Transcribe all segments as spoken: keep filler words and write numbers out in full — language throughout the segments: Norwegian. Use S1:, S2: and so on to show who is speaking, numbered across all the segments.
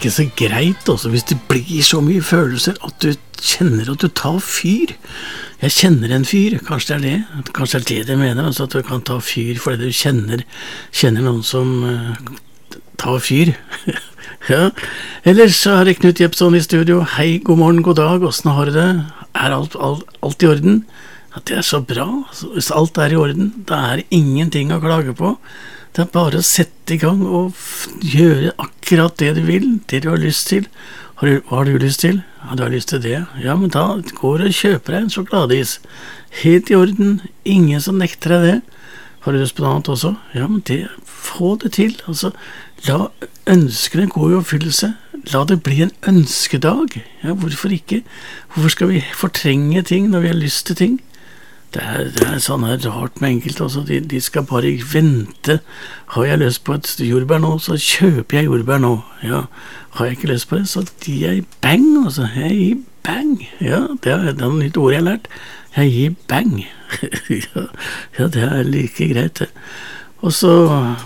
S1: ikke så greit også, hvis det blir så mye følelser at du kjenner at du tar fyr. Jeg kjenner en fyr, kanskje det er det, kanskje det er det det mener, altså at du kan ta fyr fordi du kjenner, kjenner noen som uh, tar fyr. Ja, ellers så er det Knut Jepsson i studio. Hei, god morgen, god dag, hvordan har du det? Er alt, alt, alt i orden? Ja, det er så bra, altså, hvis alt er i orden, da er det ingenting å klage på. Det er bare å sette i gang og f- gjøre akkurat det du vil, det du har lyst til. Har du, hva har du lyst til? Ja, du har lyst til det. Ja, men da går du og kjøper deg en sjokoladeis. Helt i orden, ingen som nekter deg det. Har du lyst på noe annet også? Ja, men det, få det til. Altså, la ønskene gå i oppfyllelse. La det bli en ønskedag. Ja, hvorfor ikke? Hvorfor skal vi fortrenge ting når vi har lyst til ting? Det er, det er sånn her rart med enkelte også. De, de skal bare vente. Har jeg lyst på et jordbær nå, så kjøper jeg jordbær nå. Ja, har jeg ikke lyst på det, så gir jeg bang, altså. Jeg gir bang. Ja, det er, det er noe nytt ord jeg har lært. Jeg gir bang. Ja, ja, det er like greit det. Og så,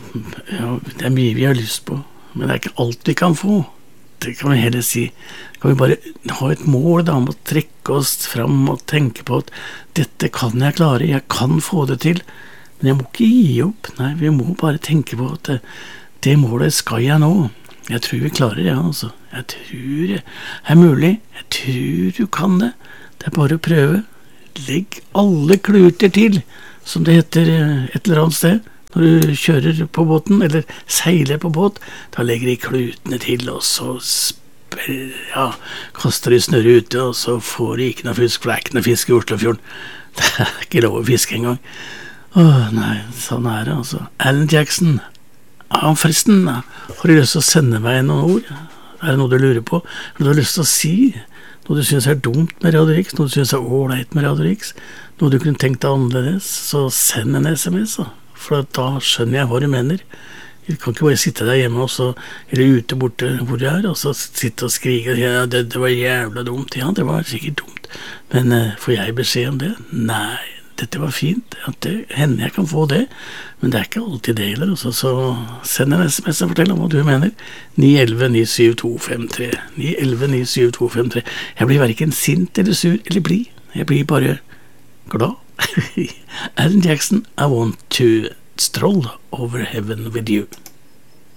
S1: ja, det er mye vi har lyst på, men det er ikke alt vi kan få. Det kan vi heller si. Kan vi bare ha et mål da, om å trekke oss fram og tenke på at dette kan jeg klare, jeg kan få det til, men jeg må ikke gi opp. Nei, vi må bare tenke på at det, det målet skal jeg nå. Jeg tror vi klarer det, ja, altså. Jeg tror det er mulig. Jeg tror du kan det. Det er bare å prøve. Legg alle kluter til, som det heter et eller annet sted. Når du kjører på båten, eller seiler på båt, da legger de klutene til, og så spør, ja, kaster de snørre ute, og så får de ikke noe fisk, for det er ikke noe fisk i Oslofjorden. Det er ikke lov å fiske engang. Åh, nei, sånn er det altså. Alan Jackson, ja, forresten, har du lyst til å sende meg noen ord? Er det noe du lurer på? Har du lyst til å si? Noe du synes er dumt med Radio Riks, noe du synes er ålreit med Radio Riks, noe du kunne tenkt deg annerledes, så send en sms da. For da skjønner jeg hva du mener. Du kan ikke bare sitte der hjemme også, eller ute borte hvor du er, og så sitte og skrike, ja, det, det var jævla dumt. Ja, det var sikkert dumt. Men uh, får jeg beskjed om det? Nei, dette var fint. Ja, det hender jeg kan få det. Men det er ikke alltid det heller. Så, så send en sms og fortell om hva du mener. ni elleve ni syv to fem tre. ni elleve ni syv to fem tre. Jeg blir hverken sint eller sur eller blid. Jeg blir bare glad. Alan Jackson, I want to stroll over heaven with you.